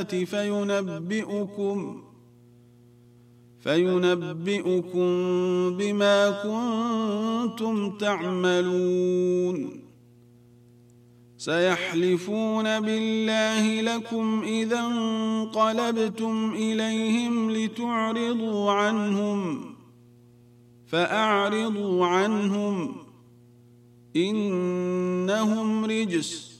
فينبئكم بما كنتم تعملون. سيحلفون بالله لكم إذا انقلبتم إليهم لتعرضوا عنهم فأعرضوا عنهم إنهم رجس